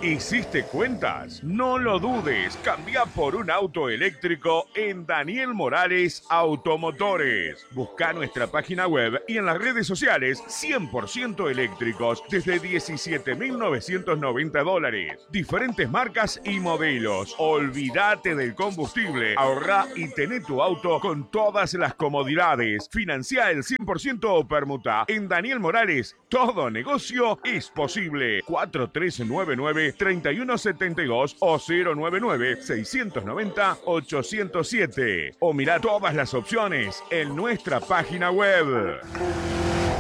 ¿Hiciste cuentas? No lo dudes, cambia por un auto eléctrico en Daniel Morales Automotores. Busca nuestra página web y en las redes sociales 100% eléctricos desde $17.990. Diferentes marcas y modelos. Olvídate del combustible, ahorra y tené tu auto con todas las comodidades. Financia el 100% o permuta. En Daniel Morales, todo negocio es posible. 4399-3172 o 099-690-807. O mira todas las opciones en nuestra página web.